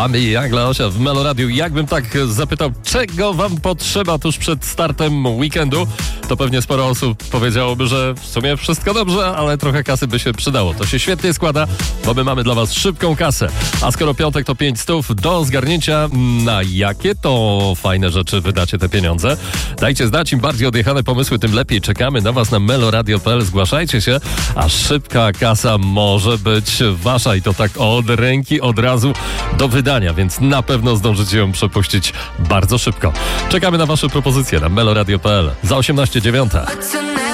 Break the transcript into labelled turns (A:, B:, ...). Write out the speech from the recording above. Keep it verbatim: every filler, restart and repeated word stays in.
A: Bambi i Agla Osia w Melo Radiu. Jakbym tak zapytał, czego wam potrzeba tuż przed startem weekendu, to pewnie sporo osób powiedziałoby, że w sumie wszystko dobrze, ale trochę kasy by się przydało. To się świetnie składa, bo my mamy dla was szybką kasę. A skoro piątek, to pięć stów do zgarnięcia. Na jakie to fajne rzeczy wydacie te pieniądze? Dajcie znać, im bardziej odjechane pomysły, tym lepiej. Czekamy na was na meloradio kropka p l. Zgłaszajcie się, a szybka kasa może być wasza i to tak od ręki, od razu do wydania, więc na pewno zdążycie ją przepuścić bardzo szybko. Czekamy na wasze propozycje na meloradio kropka p l. Za osiemnaście dziewiąta.